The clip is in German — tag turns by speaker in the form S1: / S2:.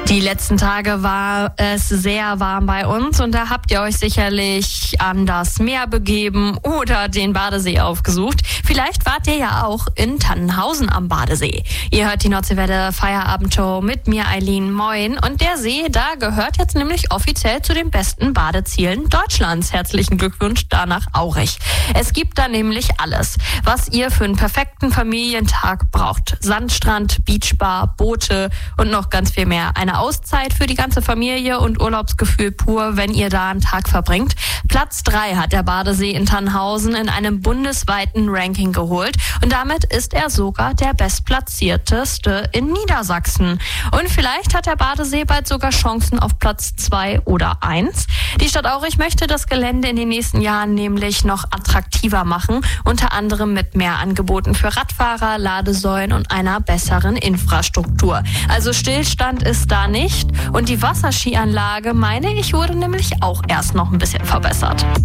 S1: Die letzten Tage war es sehr warm bei uns und da habt ihr euch sicherlich an das Meer begeben oder den Badesee aufgesucht. Vielleicht wart ihr ja auch in Tannenhausen am Badesee. Ihr hört die Nordseewelle Feierabendshow mit mir, Eileen. Moin. Und der See, da gehört jetzt nämlich offiziell zu den besten Badezielen Deutschlands. Herzlichen Glückwunsch danach Aurich. Es gibt da nämlich alles, was ihr für einen perfekten Familientag braucht. Sandstrand, Beachbar, Boote und noch ganz viel mehr. Eine Auszeit für die ganze Familie und Urlaubsgefühl pur, wenn ihr da einen Tag verbringt. Platz 3 hat der Badesee in Tannenhausen in einem bundesweiten Ranking geholt und damit ist er sogar der bestplatzierteste in Niedersachsen. Und vielleicht hat der Badesee bald sogar Chancen auf Platz 2 oder 1. Die Stadt Aurich möchte das Gelände in den nächsten Jahren nämlich noch attraktiver machen, unter anderem mit mehr Angeboten für Radfahrer, Ladesäulen und einer besseren Infrastruktur. Also Stillstand ist da nicht und die Wasserskianlage, meine ich, wurde nämlich auch erst noch ein bisschen verbessert.